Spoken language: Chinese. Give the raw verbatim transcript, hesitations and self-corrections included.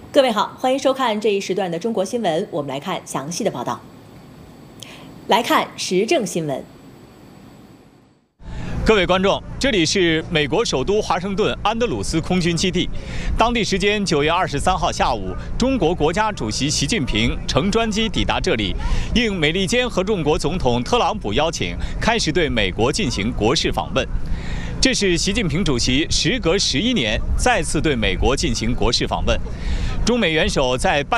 各位好，欢迎收看这一时段的中国新闻。我们来看详细的报道。来看时政新闻。 各位观众，这里是美国首都华盛顿安德鲁斯空军基地。当地时间九月二十三号下午，中国国家主席习近平乘专机抵达这里，应美利坚合众国总统特朗普邀请，开始对美国进行国事访问。这是习近平主席时隔十一年再次对美国进行国事访问。中美元首在半